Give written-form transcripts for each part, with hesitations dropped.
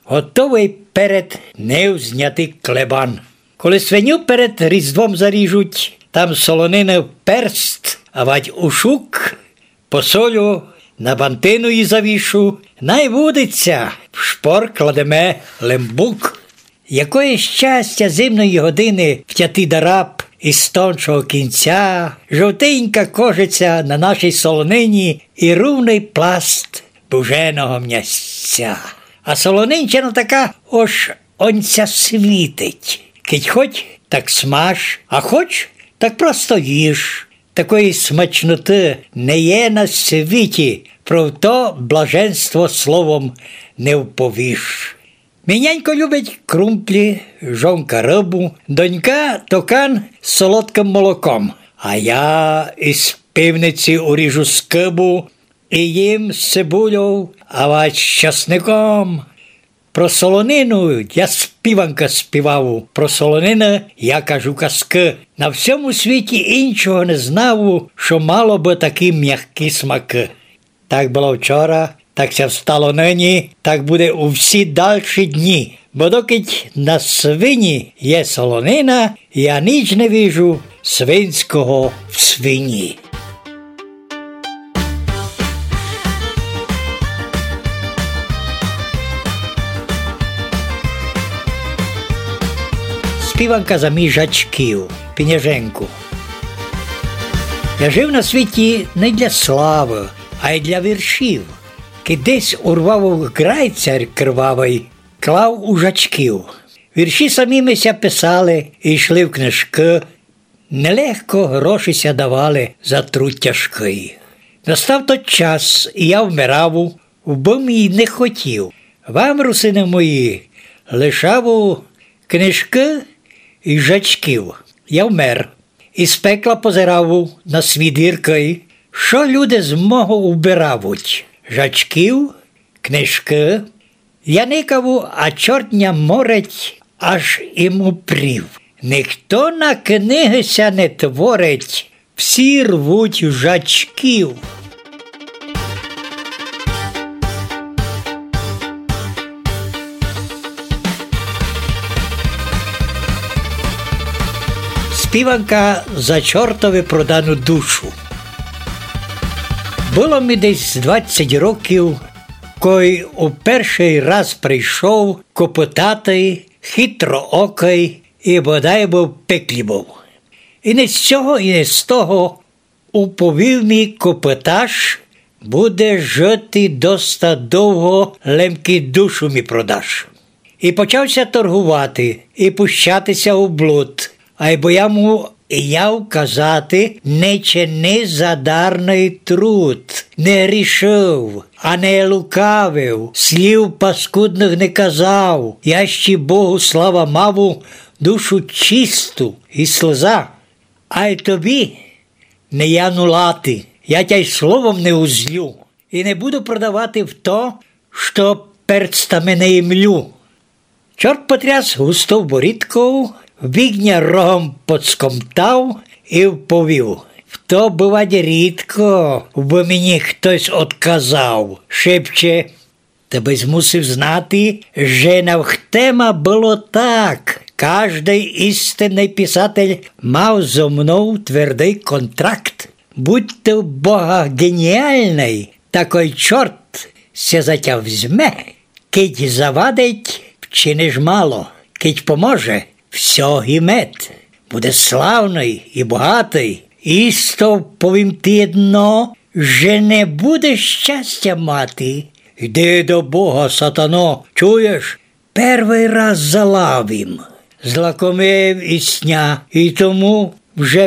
готовий перед нею зняти клебан. Коли свиню перед Різдвом заріжуть, там солонини в перст, а вать у шук, посолю, на бантину її завішу, найвудиться, в шпор кладеме лембук. Якое щастя зимної години втяти дараб із тоншого кінця, жовтенька кожиця на нашій солонині і рівний пласт буженого м'ясця. А солонинчина така, ось онця світить. Кить хоч, так смаж, а хоч, так просто їж. Такої смачноти не є на світі, про то блаженство словом не вповіш. Мінянько любить крумплі, жонка рибу, донька токан з солодким молоком. А я із пивниці уріжу скибу і їм з цибулею, а вать з часником. Про солонину я співанка співав, про солонину я кажу казки. На всьому світі іншого не знав, що мало би такі м'які смаки. Так було вчора, так ся встало нині, так буде у всі дальші дні. Бо доки на свині є солонина, я ніч не віжу свинського в свині. Співанка за мій жачків, Пінеженку. Я жив на світі не для слави, а й для віршів. Кидесь урвав грайцар кривавий, клав у жачків. Вірші самімися писали і йшли в книжки. Нелегко грошися давали за труд тяжкий. Настав той час, і я вмирав, бо мій не хотів. Вам, русини мої, лишав книжки і жачків. Я вмер. Із пекла позирав на світ гіркий, що люди з мого убиравуть. Жачків, книжки. Я никав, а чортня морить, аж йому прів. Ніхто на книгися не творить, всі рвуть жачків. Співанка за чортові продану душу. Було мені десь 20 років, коли у перший раз прийшов копотатий, хитроокий і бодай би в пеклі був. І не з цього, і не з того уповів мій копоташ, буде жити доста довго, лемки душу мі продаш. І почався торгувати, і пущатися у блуд. А й бо я му яв казати, не чини задарний труд, не рішив, а не лукавив, слів паскудних не казав. Я ще Богу слава маву, душу чисту і сльоза. А й тобі не я нулати, я тя й словом не узлю, і не буду продавати в то, що перстами не імлю. Чорт потряс густо в борідку, вбігня рогом подскомтав і вповів. В то, бувать, рідко, бо мені хтось отказав. Шепче, тебе змусив знати, що навхтема було так. Кожний істинний писатель мав зо мною твердий контракт. Будь ти в Бога геніальний, такой чорт се за тя взьме. Кить завадить, вчиниш мало, кить поможе, все гімет. Буде славний і багатий. Істо повім ти одно, що не буде щастя мати. Йди до Бога, сатано, чуєш? Перший раз залавим. Злакомив і сня, і тому вже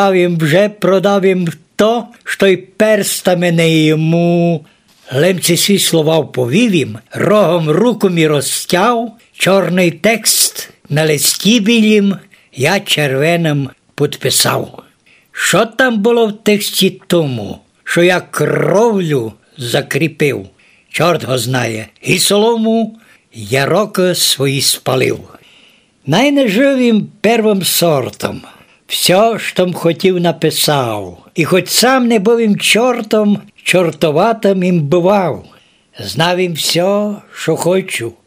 продав їм то, що й перстами не йому. Лемці свій слова вповів їм, рогом руку мі розтяв, чорний текст на листі білім я червоним підписав. Що там було в тексті тому, що я кровлю закріпив? Чорт го знає, і солому я роки свої спалив. Най жив їм первим сортом, все, що м хотів, написав. І хоч сам не був їм чортом, чортоватим їм бував. Знав їм все, що хочу,